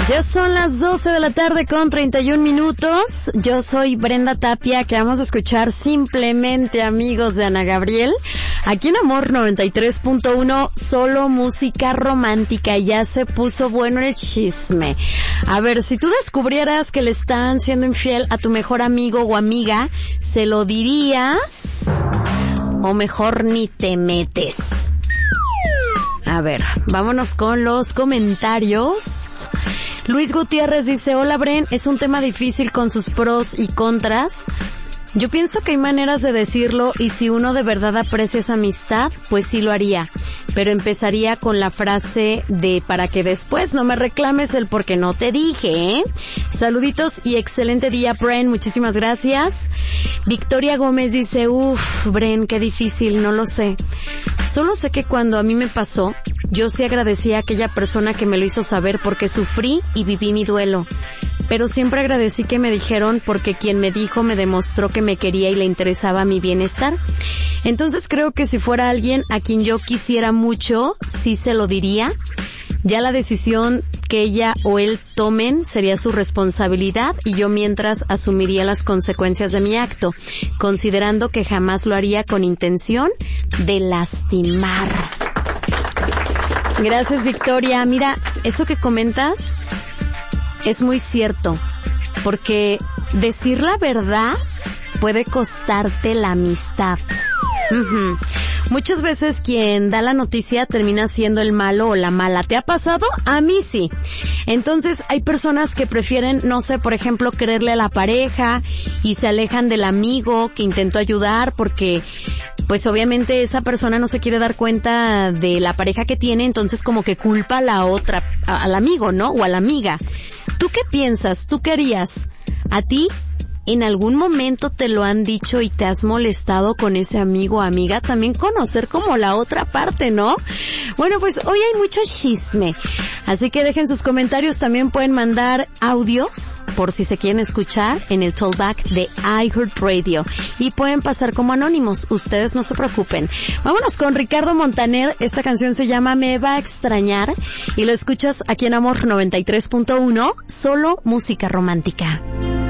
Ya son las 12 de la tarde con 31 minutos. Yo soy Brenda Tapia, que vamos a escuchar Simplemente Amigos de Ana Gabriel. Aquí en Amor 93.1, solo música romántica. Ya se puso bueno el chisme. A ver, si tú descubrieras que le están siendo infiel a tu mejor amigo o amiga, ¿se lo dirías? O mejor ni te metes. A ver, vámonos con los comentarios. Luis Gutiérrez dice, hola Bren, es un tema difícil con sus pros y contras. Yo pienso que hay maneras de decirlo y si uno de verdad aprecia esa amistad, pues sí lo haría. Pero empezaría con la frase de para que después no me reclames el porque no te dije, ¿eh? Saluditos y excelente día, Bren, muchísimas gracias. Victoria Gómez dice, Bren, qué difícil, no lo sé. Solo sé que cuando a mí me pasó, yo sí agradecí a aquella persona que me lo hizo saber porque sufrí y viví mi duelo. Pero siempre agradecí que me dijeron porque quien me dijo me demostró que me quería y le interesaba mi bienestar. Entonces creo que si fuera alguien a quien yo quisiera mucho, sí se lo diría. Ya la decisión que ella o él tomen sería su responsabilidad y yo mientras asumiría las consecuencias de mi acto, considerando que jamás lo haría con intención de lastimar. Gracias, Victoria. Mira, eso que comentas es muy cierto, porque decir la verdad puede costarte la amistad. Muchas veces quien da la noticia termina siendo el malo o la mala. ¿Te ha pasado? A mí sí. Entonces hay personas que prefieren, no sé, por ejemplo, creerle a la pareja y se alejan del amigo que intentó ayudar porque pues obviamente esa persona no se quiere dar cuenta de la pareja que tiene, entonces como que culpa a la otra, al amigo, ¿no? O a la amiga. ¿Tú qué piensas? ¿Tú qué harías? ¿A ti en algún momento te lo han dicho y te has molestado con ese amigo o amiga? También conocer como la otra parte, ¿no? Bueno, pues hoy hay mucho chisme, así que dejen sus comentarios. También pueden mandar audios por si se quieren escuchar en el Talkback de iHeartRadio y pueden pasar como anónimos, ustedes no se preocupen. Vámonos con Ricardo Montaner. Esta canción se llama Me va a extrañar y lo escuchas aquí en Amor 93.1, solo música romántica.